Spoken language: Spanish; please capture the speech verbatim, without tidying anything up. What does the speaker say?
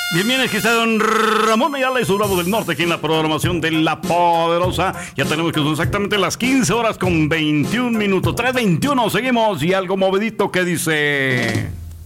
Bien, bien, aquí está don Ramón Ayala y su Bravo del Norte, aquí en la programación de La Poderosa. Ya tenemos que son exactamente las quince horas con veintiún minutos. tres veintiuno, seguimos y algo movidito que dice...